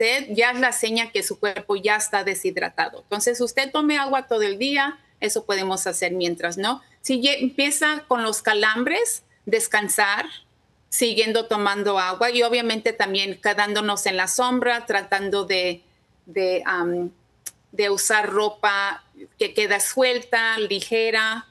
usted ya es la seña que su cuerpo ya está deshidratado. Entonces, usted tome agua todo el día, eso podemos hacer mientras, ¿no? Si empieza con los calambres, descansar, siguiendo tomando agua y obviamente también quedándonos en la sombra, tratando de usar ropa que queda suelta, ligera.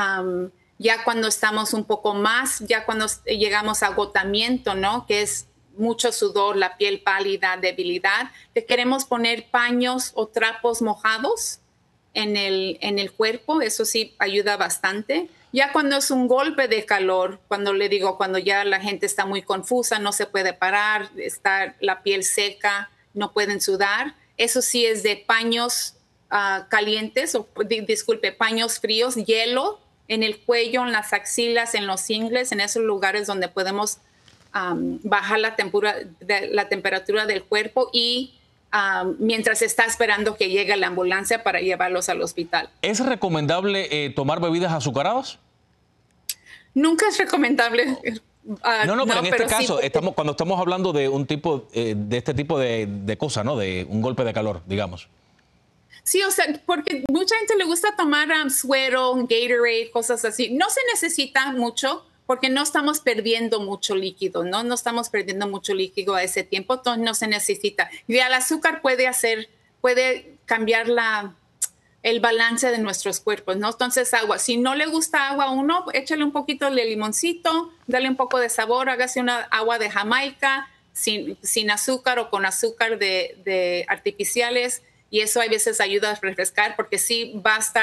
Ya cuando estamos un poco más, ya cuando llegamos a agotamiento, ¿no? Que es mucho sudor, la piel pálida, debilidad, te queremos poner paños o trapos mojados en el cuerpo, eso sí ayuda bastante. Ya cuando es un golpe de calor, cuando ya la gente está muy confusa, no se puede parar, está la piel seca, no pueden sudar, eso sí es de paños calientes, paños fríos, hielo en el cuello, en las axilas, en los ingles, en esos lugares donde podemos bajar la temperatura del cuerpo y mientras está esperando que llegue la ambulancia para llevarlos al hospital. ¿Es recomendable tomar bebidas azucaradas? Nunca es recomendable. No, pero en este caso, sí, cuando estamos hablando de un tipo, de este tipo de cosas, ¿no? De un golpe de calor, digamos. Sí, o sea, porque mucha gente le gusta tomar suero, Gatorade, cosas así. No se necesita mucho porque no estamos perdiendo mucho líquido, ¿no? No estamos perdiendo mucho líquido a ese tiempo, entonces no se necesita. Y el azúcar puede cambiar el balance de nuestros cuerpos, ¿no? Entonces, agua. Si no le gusta agua a uno, échale un poquito de limoncito, dale un poco de sabor, hágase una agua de Jamaica sin azúcar o con azúcar de artificiales. Y eso a veces ayuda a refrescar porque sí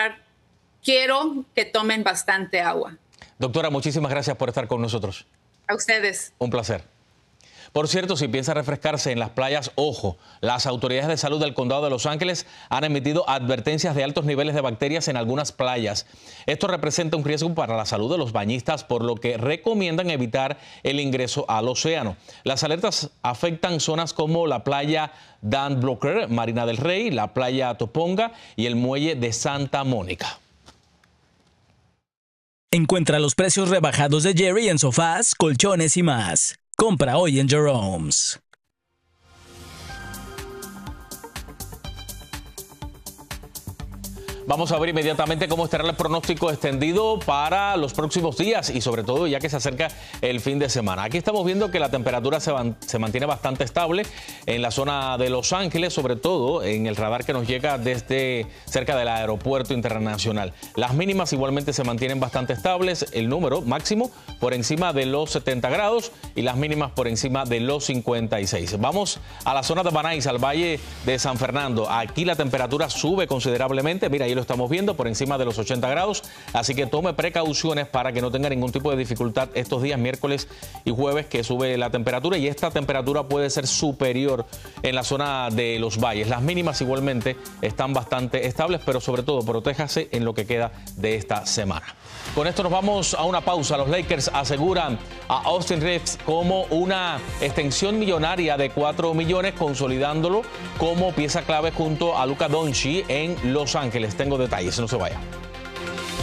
quiero que tomen bastante agua. Doctora, muchísimas gracias por estar con nosotros. A ustedes. Un placer. Por cierto, si piensa refrescarse en las playas, ojo, las autoridades de salud del condado de Los Ángeles han emitido advertencias de altos niveles de bacterias en algunas playas. Esto representa un riesgo para la salud de los bañistas, por lo que recomiendan evitar el ingreso al océano. Las alertas afectan zonas como la playa Dan Blocker, Marina del Rey, la playa Toponga y el muelle de Santa Mónica. Encuentra los precios rebajados de Jerry en sofás, colchones y más. Compra hoy en Jerome's. Vamos a ver inmediatamente cómo estará el pronóstico extendido para los próximos días y sobre todo ya que se acerca el fin de semana. Aquí estamos viendo que la temperatura se mantiene bastante estable en la zona de Los Ángeles, sobre todo en el radar que nos llega desde cerca del aeropuerto internacional. Las mínimas igualmente se mantienen bastante estables, el número máximo por encima de los 70 grados y las mínimas por encima de los 56. Vamos a la zona de Banais, al Valle de San Fernando. Aquí la temperatura sube considerablemente. Mira, ahí lo estamos viendo por encima de los 80 grados, así que tome precauciones para que no tenga ningún tipo de dificultad estos días miércoles y jueves que sube la temperatura, y esta temperatura puede ser superior en la zona de los valles. Las mínimas igualmente están bastante estables, pero sobre todo protéjase en lo que queda de esta semana. Con esto nos vamos a una pausa. Los Lakers aseguran a Austin Reeves como una extensión millonaria de $4 millones, consolidándolo como pieza clave junto a Luka Doncic en Los Ángeles. Tengo detalles, no se vaya.